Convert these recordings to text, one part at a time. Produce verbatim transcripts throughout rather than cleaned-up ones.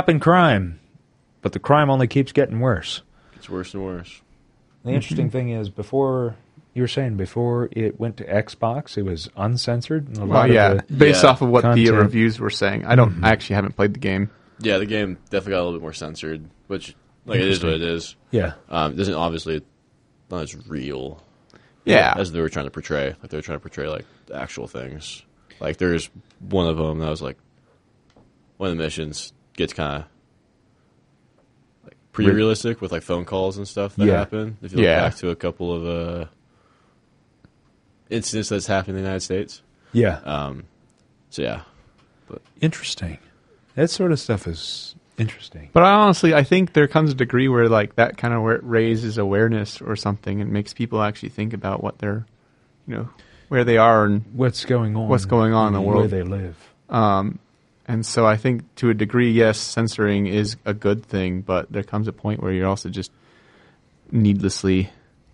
stopping crime, but the crime only keeps getting worse. It's worse and worse. The interesting mm-hmm. thing is, before you were saying before it went to Xbox, it was uncensored. And a well, lot yeah, of the based yeah. off of what content. the reviews were saying. I don't. Mm-hmm. I actually haven't played the game. Yeah, the game definitely got a little bit more censored, which like it is what it is. Yeah, um, it doesn't obviously not as real. Yeah, as they were trying to portray. Like they were trying to portray like the actual things. Like there's one of them that was like one of the missions gets kind of like pretty realistic with like phone calls and stuff that yeah. happen. If you look yeah. back to a couple of uh, incidents that's happened in the United States. Yeah. Um. So yeah. But interesting. That sort of stuff is interesting. But I honestly, I think there comes a degree where like that kind of raises awareness or something and makes people actually think about what they're, you know, where they are and what's going on, what's going on in the world, where they live. Um, and so I think to a degree, yes, censoring is a good thing, but there comes a point where you're also just needlessly,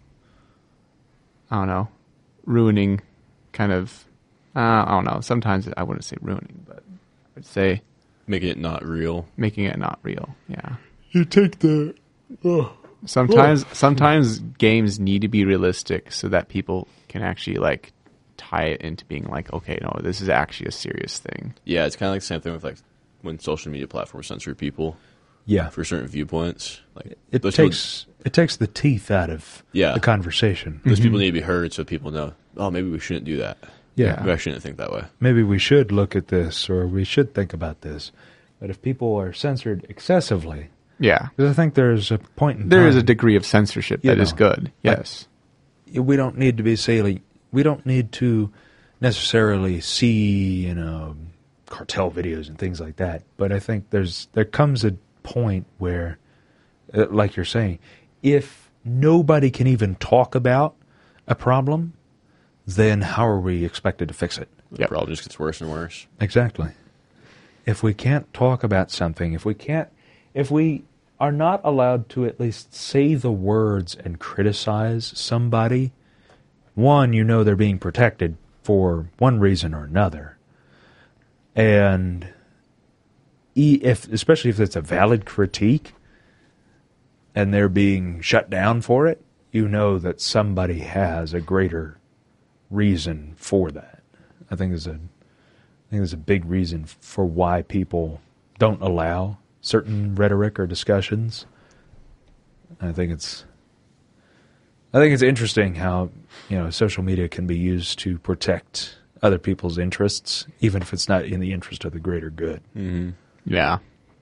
I don't know, ruining kind of, uh, I don't know. Sometimes I wouldn't say ruining, but I'd say making it not real. Making it not real, yeah. You take the... Oh. Sometimes, oh. sometimes games need to be realistic so that people can actually like tie it into being like, okay, no, this is actually a serious thing. Yeah, it's kind of like the same thing with like when social media platforms censor people. Yeah, for certain viewpoints. Like it takes people, it takes the teeth out of yeah. the conversation. Those mm-hmm. people need to be heard, so people know. Oh, maybe we shouldn't do that. Yeah, maybe I shouldn't think that way. Maybe we should look at this, or we should think about this. But if people are censored excessively, yeah, because I think there's a point in there time, is a degree of censorship that know, is good. Yes, we don't need to be saying we don't need to necessarily see you know cartel videos and things like that. But I think there's there comes a point where, uh, like you're saying, if nobody can even talk about a problem, then how are we expected to fix it? The yep. problem just gets worse and worse. Exactly. If we can't talk about something, if we can't, if we are not allowed to at least say the words and criticize somebody, one, you know they're being protected for one reason or another. And if, especially if it's a valid critique and they're being shut down for it, you know that somebody has a greater reason for that. I think there's a, I think there's a big reason for why people don't allow certain rhetoric or discussions. I think it's, I think it's interesting how, you know, social media can be used to protect other people's interests, even if it's not in the interest of the greater good. Mm-hmm. Yeah.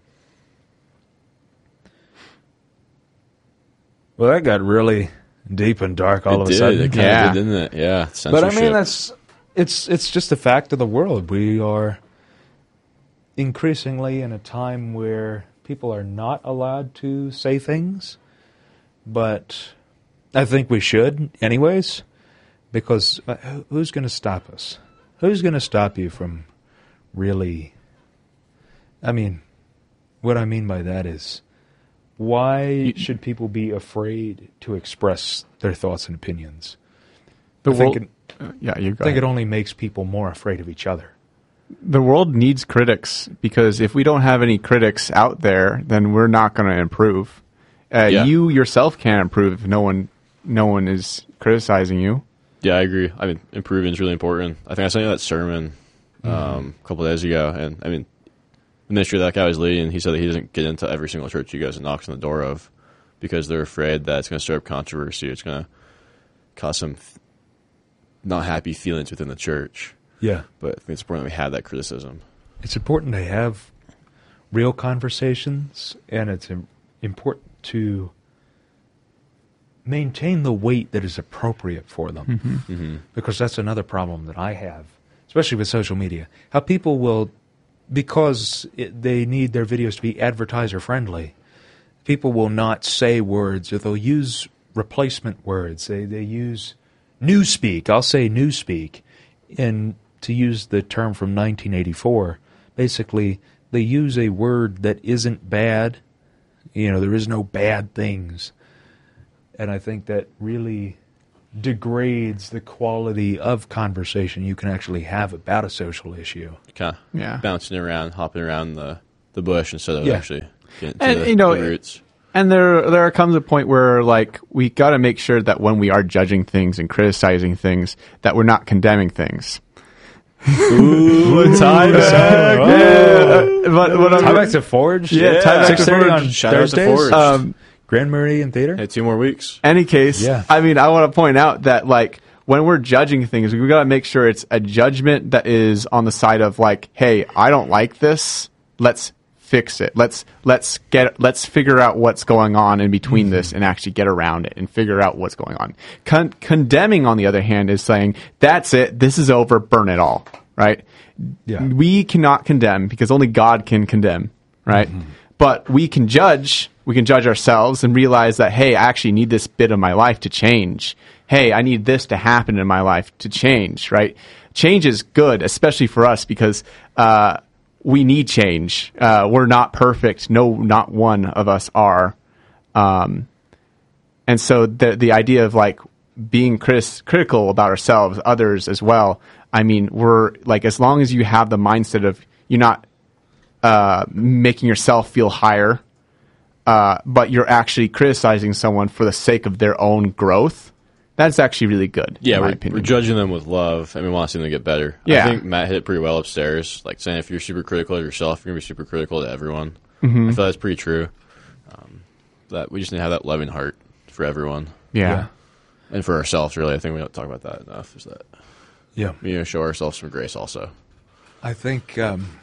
Well, that got really deep and dark all it of did. a sudden. It kind yeah. of did, didn't it? Yeah. But I mean, that's it's it's just a fact of the world. We are increasingly in a time where people are not allowed to say things, but I think we should anyways, because who's going to stop us? Who's going to stop you from really... I mean, what I mean by that is, why should people be afraid to express their thoughts and opinions? The I think, world, it, uh, yeah, you I think it only makes people more afraid of each other. The world needs critics, because if we don't have any critics out there, then we're not going to improve. Uh, yeah. You yourself can't improve if no one, no one is criticizing you. Yeah, I agree. I mean, improving is really important. I think I sent you that sermon um, mm-hmm. a couple of days ago, and I mean, the ministry that guy was leading, he said that he doesn't get into every single church he goes and knocks on the door of because they're afraid that it's going to stir up controversy. It's going to cause some th- not happy feelings within the church. Yeah. But I think it's important that we have that criticism. It's important to have real conversations, and it's im- important to maintain the weight that is appropriate for them. Mm-hmm. Mm-hmm. Because that's another problem that I have, especially with social media. How people will, because it, they need their videos to be advertiser-friendly, people will not say words, or they'll use replacement words. They, they use newspeak. I'll say newspeak. And to use the term from nineteen eighty-four, basically they use a word that isn't bad. You know, there is no bad things. And I think that really degrades the quality of conversation you can actually have about a social issue. Kind of yeah. bouncing around, hopping around the the bush instead of Yeah. actually getting to And, the, you know, the roots. And there there comes a point where, like, we got to make sure that when we are judging things and criticizing things, that we're not condemning things. Ooh, time back. Yeah, but what I'm- Tie back to Forge. Yeah, Tie Back to six thirty Forge. on Shout out to Thursdays. Forge. um, Grand Meridian Theater. Hey, two more weeks. any case, Yeah. I mean, I want to point out that, like, when we're judging things, we got to make sure it's a judgment that is on the side of, like, hey, I don't like this. Let's fix it. Let's let's get let's figure out what's going on in between Mm-hmm. this and actually get around it and figure out what's going on. Con- condemning, on the other hand, is saying that's it. This is over. Burn it all. Right? Yeah. We cannot condemn because only God can condemn. Right? Mm-hmm. But we can judge. We can judge ourselves and realize that, hey, I actually need this bit of my life to change. Hey, I need this to happen in my life to change. Right? Change is good, especially for us, because uh, we need change. Uh, we're not perfect. No, not one of us are. Um, and so the the idea of, like, being critis- critical about ourselves, others as well. I mean, we're like, as long as you have the mindset of you're not uh, making yourself feel higher, uh, but you're actually criticizing someone for the sake of their own growth. That's actually really good. Yeah, in my we're, opinion. we're judging them with love, and we want to see them get better. Yeah. I think Matt hit it pretty well upstairs, like saying if you're super critical of yourself, you're going to be super critical to everyone. Mm-hmm. I feel that's pretty true. Um, that we just need to have that loving heart for everyone. Yeah. And for ourselves, really. I think we don't talk about that enough, is that Yeah. we need to show ourselves some grace also. I think um,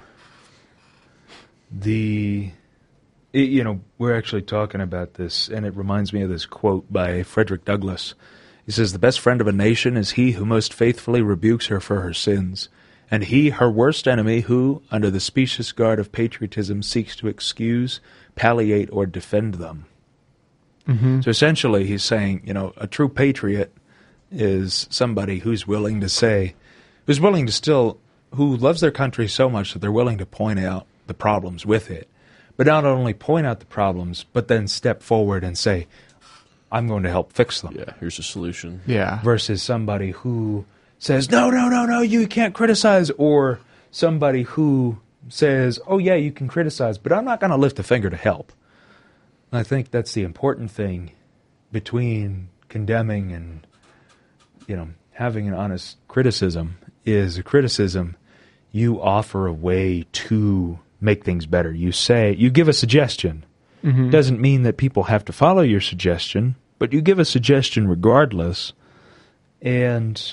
the, it, you know, we're actually talking about this, and it reminds me of this quote by Frederick Douglass. He says, "The best friend of a nation is he who most faithfully rebukes her for her sins, and he, her worst enemy, who, under the specious guard of patriotism, seeks to excuse, palliate, or defend them." Mm-hmm. So essentially, he's saying, you know, a true patriot is somebody who's willing to say, who's willing to still, who loves their country so much that they're willing to point out the problems with it. But not only point out the problems, but then step forward and say, I'm going to help fix them. Yeah, here's a solution. Yeah. Versus somebody who says, no, no, no, no, you can't criticize. Or somebody who says, oh, yeah, you can criticize, but I'm not going to lift a finger to help. And I think that's the important thing between condemning and, you know, having an honest criticism is a criticism. You offer a way to make things better. You say, you give a suggestion. Mm-hmm. Doesn't mean that people have to follow your suggestion, but you give a suggestion regardless. And,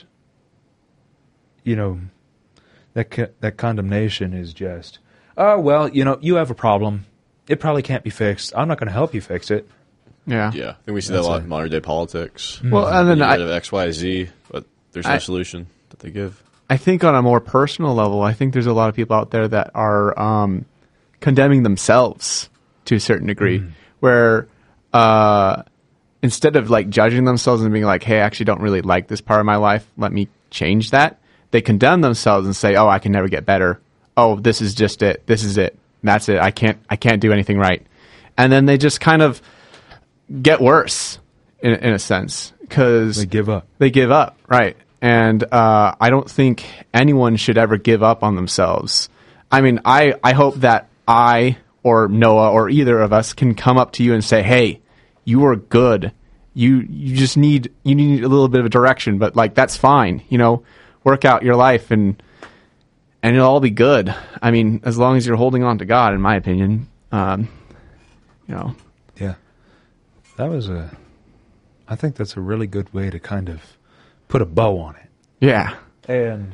you know, that co- that condemnation is just, oh, well, you know, you have a problem. It probably can't be fixed. I'm not going to help you fix it. Yeah. Yeah, I think we see That's that a lot it. in modern day politics. Well, and then You get I, rid of X, Y, Z, but there's no I- solution that they give. I think on a more personal level, I think there's a lot of people out there that are um, condemning themselves to a certain degree, Mm. where uh, instead of, like, judging themselves and being like, hey, I actually don't really like this part of my life, let me change that, they condemn themselves and say, oh, I can never get better. Oh, this is just it. This is it. That's it. I can't. I can't do anything right. And then they just kind of get worse in, in a sense because They give up. they give up, right? And uh, I don't think anyone should ever give up on themselves. I mean, I, I hope that I or Noah or either of us can come up to you and say, hey, you are good. You you just need you need a little bit of a direction, but, like, that's fine. You know, work out your life and and it'll all be good. I mean, as long as you're holding on to God, in my opinion. Um, you know. Yeah. That was a, I think that's a really good way to kind of put a bow on it. Yeah. And,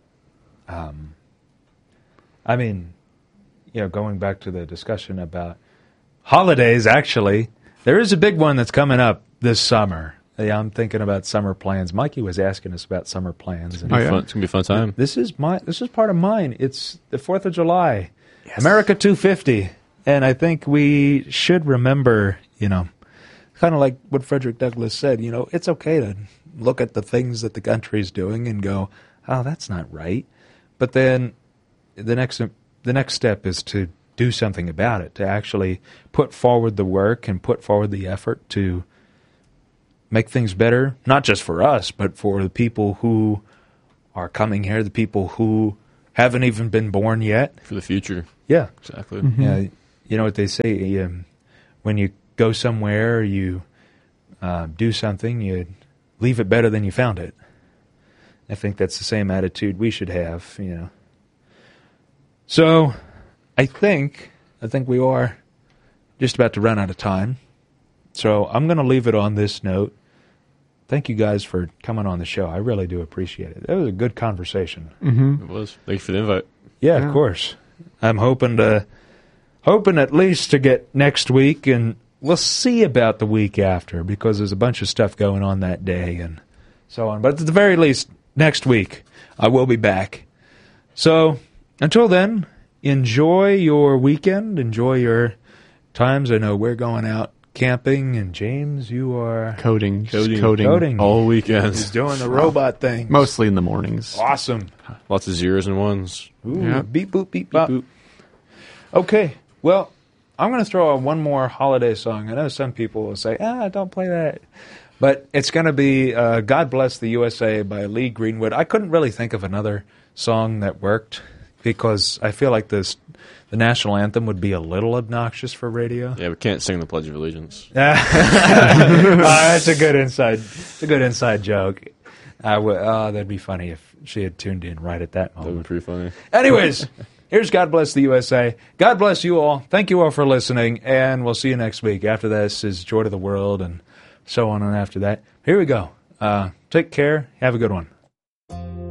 um, I mean, you know, going back to the discussion about holidays, actually, there is a big one that's coming up this summer. Yeah, I'm thinking about summer plans. Mikey was asking us about summer plans. And Oh, yeah. Fun, it's going to be a fun time. This is my. This is part of mine. It's the Fourth of July, America two fifty, and I think we should remember, you know, kind of like what Frederick Douglass said. You know, it's okay to look at the things that the country's doing and go, "Oh, that's not right," but then the next the next step is to do something about it, to actually put forward the work and put forward the effort to make things better, not just for us, but for the people who are coming here, the people who haven't even been born yet. For the future. Yeah. Exactly. Mm-hmm. Yeah, you know what they say, um, when you go somewhere, you uh, do something, you leave it better than you found it. I think that's the same attitude we should have, you know. So, I think, I think we are just about to run out of time. So, I'm going to leave it on this note. Thank you guys for coming on the show. I really do appreciate it. It was a good conversation. Mm-hmm. It was. Thank you for the invite. Yeah, Yeah. of course. I'm hoping to, hoping at least to get next week, and we'll see about the week after, because there's a bunch of stuff going on that day and so on. But at the very least, next week, I will be back. So, until then, enjoy your weekend. Enjoy your times. I know we're going out camping, and James, you are Coding, just Coding. coding, Coding. All He's weekends. doing the robot thing. mostly in the mornings. Awesome. Lots of zeros and ones. Ooh, Yeah. beep, boop, beep, bop. Boop. Okay, well, I'm going to throw on one more holiday song. I know some people will say, ah, don't play that. But it's going to be uh, God Bless the U S A by Lee Greenwood. I couldn't really think of another song that worked, because I feel like this the national anthem would be a little obnoxious for radio. Yeah, we can't sing the Pledge of Allegiance. uh, that's a good inside, it's a good inside joke. I w- oh, that'd be funny if she had tuned in right at that That would be moment. pretty funny. Anyways, here's God Bless the U S A. God bless you all. Thank you all for listening, and we'll see you next week. After this is Joy to the World, and so on, and after that. Here we go. Uh, take care. Have a good one.